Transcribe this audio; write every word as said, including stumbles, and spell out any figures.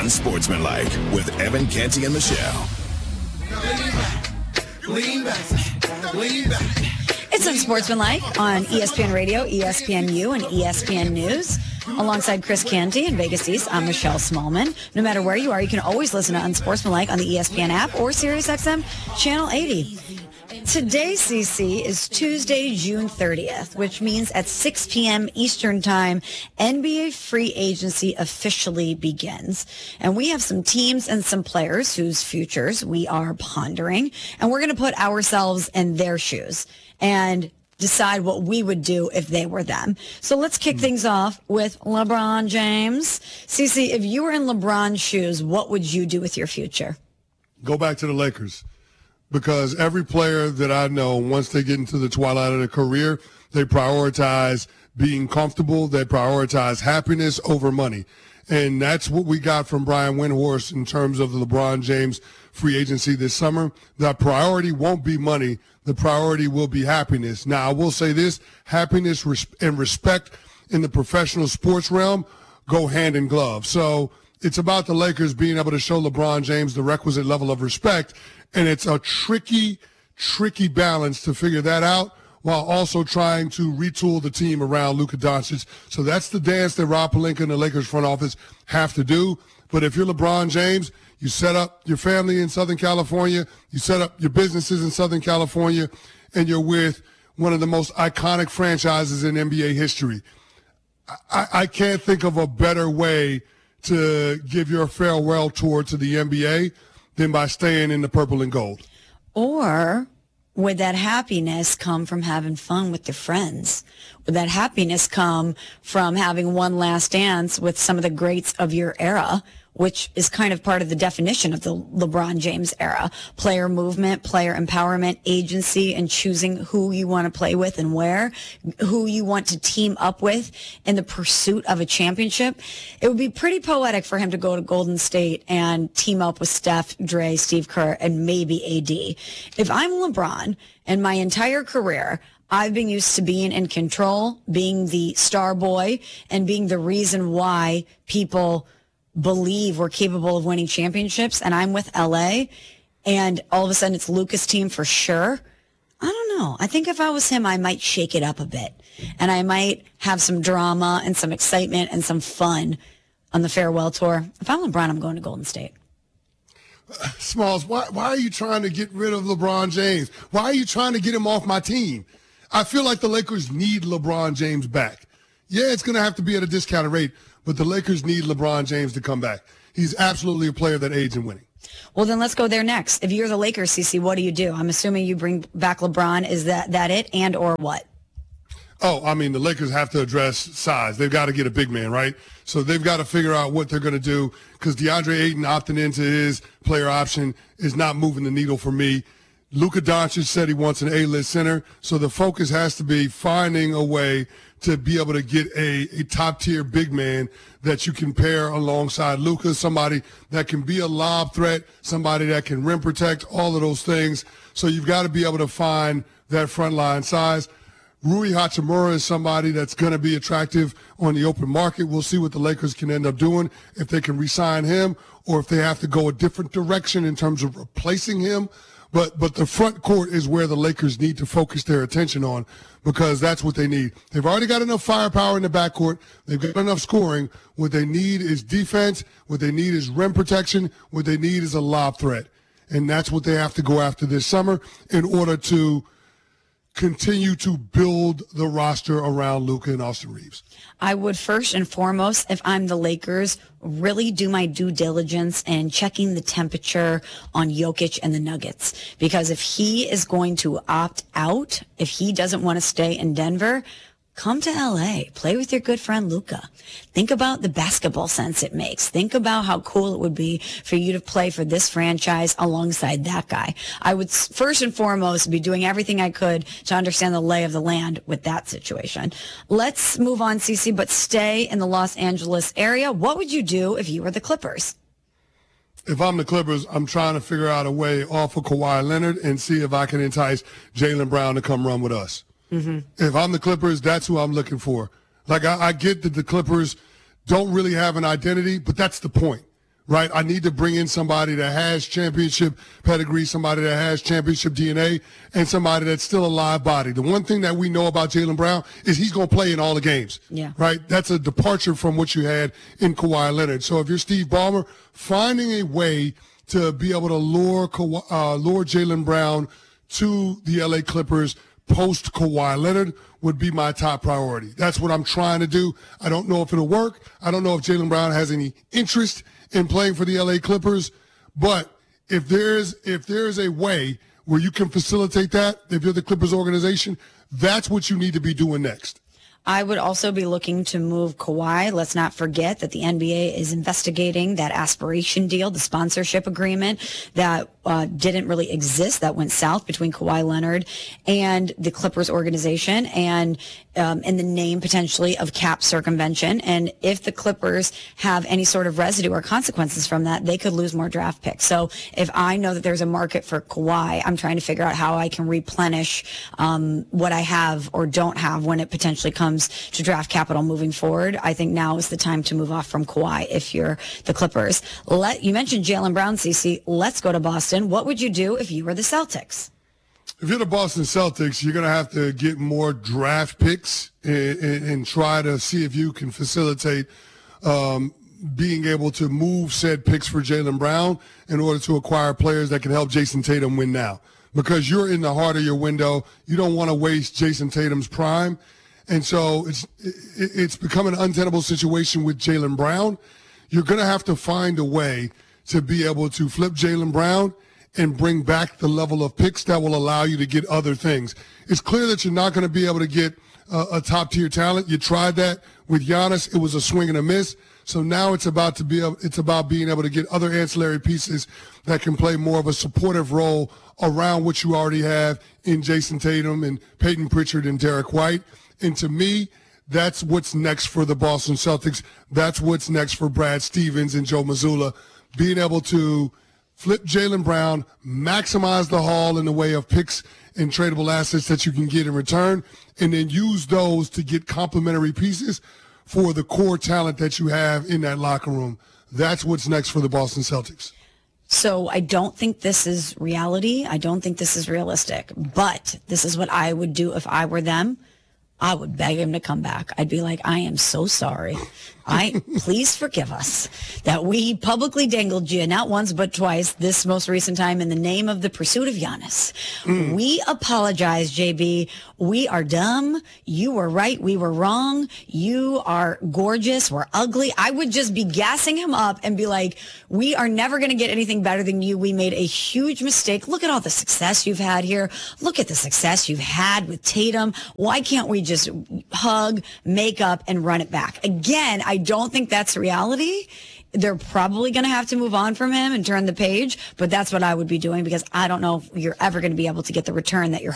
Unsportsmanlike with Evan Canty and Michelle. Lean back. Lean back. It's Unsportsmanlike on E S P N Radio, E S P N U, and E S P N News. Alongside Chris Canty in Vegas East, I'm Michelle Smallman. No matter where you are, you can always listen to Unsportsmanlike on the E S P N app or SiriusXM Channel eighty. Today, C C, is Tuesday, June thirtieth, which means at six p.m. Eastern Time, N B A free agency officially begins. And we have some teams and some players whose futures we are pondering, and we're going to put ourselves in their shoes and decide what we would do if they were them. So let's kick things off with LeBron James. C C, if you were in LeBron's shoes, what would you do with your future? Go back to the Lakers. Because every player that I know, once they get into the twilight of their career, they prioritize being comfortable. They prioritize happiness over money. And that's what we got from Brian Windhorst in terms of the LeBron James free agency this summer. The priority won't be money. The priority will be happiness. Now, I will say this, happiness and respect in the professional sports realm go hand in glove. So it's about the Lakers being able to show LeBron James the requisite level of respect. And it's a tricky, tricky balance to figure that out while also trying to retool the team around Luka Doncic. So that's the dance that Rob Pelinka and the Lakers front office have to do. But if you're LeBron James, you set up your family in Southern California, you set up your businesses in Southern California, and you're with one of the most iconic franchises in N B A history. I, I can't think of a better way to give your farewell tour to the N B A than by staying in the purple and gold. Or would that happiness come from having fun with your friends? Would that happiness come from having one last dance with some of the greats of your era, which is kind of part of the definition of the LeBron James era? Player movement, player empowerment, agency, and choosing who you want to play with and where, who you want to team up with in the pursuit of a championship. It would be pretty poetic for him to go to Golden State and team up with Steph, Dre, Steve Kerr, and maybe A D. If I'm LeBron and my entire career, I've been used to being in control, being the star boy, and being the reason why people believe we're capable of winning championships, and I'm with L A, and all of a sudden it's Luka's team for sure. I don't know. I think if I was him, I might shake it up a bit, and I might have some drama and some excitement and some fun on the farewell tour. If I'm LeBron, I'm going to Golden State. Smalls, why, why are you trying to get rid of LeBron James? Why are you trying to get him off my team? I feel like the Lakers need LeBron James back. Yeah, it's going to have to be at a discounted rate, but the Lakers need LeBron James to come back. He's absolutely a player that aids in winning. Well, then let's go there next. If you're the Lakers, C C, what do you do? I'm assuming you bring back LeBron. Is that, that it, and or what? Oh, I mean, the Lakers have to address size. They've got to get a big man, right? So they've got to figure out what they're going to do because DeAndre Ayton opting into his player option is not moving the needle for me. Luka Doncic said he wants an A-list center, so the focus has to be finding a way to be able to get a, a top-tier big man that you can pair alongside Luka, somebody that can be a lob threat, somebody that can rim protect, all of those things. So you've got to be able to find that front line size. Rui Hachimura is somebody that's going to be attractive on the open market. We'll see what the Lakers can end up doing, if they can re-sign him or if they have to go a different direction in terms of replacing him. But but the front court is where the Lakers need to focus their attention on because that's what they need. They've already got enough firepower in the backcourt. They've got enough scoring. What they need is defense. What they need is rim protection. What they need is a lob threat. And that's what they have to go after this summer in order to continue to build the roster around Luka and Austin Reeves. I would first and foremost, if I'm the Lakers, really do my due diligence and checking the temperature on Jokic and the Nuggets. Because if he is going to opt out, if he doesn't want to stay in Denver, come to L A. Play with your good friend Luka. Think about the basketball sense it makes. Think about how cool it would be for you to play for this franchise alongside that guy. I would first and foremost be doing everything I could to understand the lay of the land with that situation. Let's move on, Cece, but stay in the Los Angeles area. What would you do if you were the Clippers? If I'm the Clippers, I'm trying to figure out a way off of Kawhi Leonard and see if I can entice Jaylen Brown to come run with us. Mm-hmm. If I'm the Clippers, that's who I'm looking for. Like, I, I get that the Clippers don't really have an identity, but that's the point. right? I need to bring in somebody that has championship pedigree, somebody that has championship D N A, and somebody that's still a live body. The one thing that we know about Jaylen Brown is he's going to play in all the games, yeah. right? That's a departure from what you had in Kawhi Leonard. So if you're Steve Ballmer, finding a way to be able to lure Kawhi, uh, lure Jaylen Brown to the L A Clippers post Kawhi Leonard would be my top priority. That's what I'm trying to do. I don't know if it'll work. I don't know if Jaylen Brown has any interest in playing for the L A Clippers, but if there's if there's a way where you can facilitate that, if you're the Clippers organization, that's what you need to be doing next. I would also be looking to move Kawhi. Let's not forget that the N B A is investigating that aspiration deal, the sponsorship agreement that uh, didn't really exist, that went south between Kawhi Leonard and the Clippers organization, and um, in the name potentially of cap circumvention. And if the Clippers have any sort of residue or consequences from that, they could lose more draft picks. So if I know that there's a market for Kawhi, I'm trying to figure out how I can replenish um, what I have or don't have when it potentially comes to draft capital moving forward. I think now is the time to move off from Kawhi if you're the Clippers. Let you mentioned Jaylen Brown, Cece. Let's go to Boston. What would you do if you were the Celtics? If you're the Boston Celtics, you're going to have to get more draft picks and, and, and try to see if you can facilitate um, being able to move said picks for Jaylen Brown in order to acquire players that can help Jason Tatum win now. Because you're in the heart of your window. You don't want to waste Jason Tatum's prime. And so it's it's become an untenable situation with Jaylen Brown. You're going to have to find a way to be able to flip Jaylen Brown and bring back the level of picks that will allow you to get other things. It's clear that you're not going to be able to get a, a top-tier talent. You tried that with Giannis. It was a swing and a miss. So now it's about to be able, it's about being able to get other ancillary pieces that can play more of a supportive role around what you already have in Jason Tatum and Peyton Pritchard and Derek White. And to me, that's what's next for the Boston Celtics. That's what's next for Brad Stevens and Joe Mazzulla, being able to flip Jaylen Brown, maximize the haul in the way of picks and tradable assets that you can get in return, and then use those to get complementary pieces for the core talent that you have in that locker room. That's what's next for the Boston Celtics. So I don't think this is reality. I don't think this is realistic. But this is what I would do if I were them. I would beg him to come back. I'd be like, I am so sorry. I please forgive us that we publicly dangled you not once but twice, this most recent time, in the name of the pursuit of Giannis. Mm. We apologize, J B. We are dumb. You were right. We were wrong. You are gorgeous. We're ugly. I would just be gassing him up and be like, we are never going to get anything better than you. We made a huge mistake. Look at all the success you've had here. Look at the success you've had with Tatum. Why can't we just hug, make up, and run it back? Again, I don't think that's reality. They're probably going to have to move on from him and turn the page, but that's what I would be doing because I don't know if you're ever going to be able to get the return that you're